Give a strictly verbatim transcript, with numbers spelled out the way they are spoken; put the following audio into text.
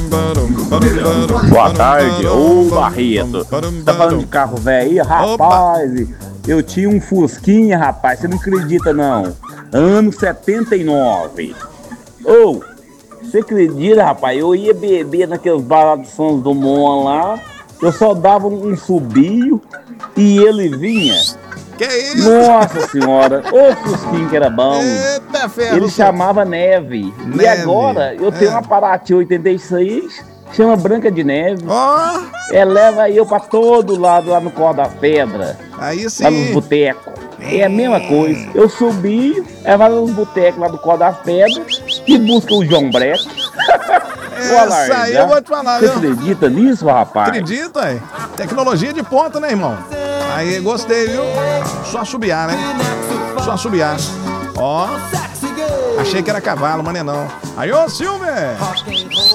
Boa tarde, ô Barreto. Tá falando de carro velho aí? Rapaz, eu tinha um Fusquinha, rapaz, você não acredita não. Ano setenta e nove. Ô, você acredita, rapaz? Eu ia beber naqueles baratos Sons do Mon lá, eu só dava um subio e ele vinha. Que isso? Nossa senhora, ô Fusquinha que era bom. Eita, ferro. Ele chamava Neve. Neve. E agora eu tenho É. uma Paraty oitenta e seis, chama Branca de Neve. Ó, É, leva eu pra todo lado lá no Cor da Pedra, aí sim. lá nos botecos. É a mesma coisa. Eu subi, aí vai nos botecos lá do Cor das Pedras e busca o João Breco. Essa aí eu vou te falar, Você viu? acredita nisso, rapaz? Acredita, aí? Tecnologia de ponta, né, irmão? Aí, gostei, viu? Só assobiar, né? Só assobiar. Ó, achei que era cavalo, mas não é não. Aí, ô, Silver!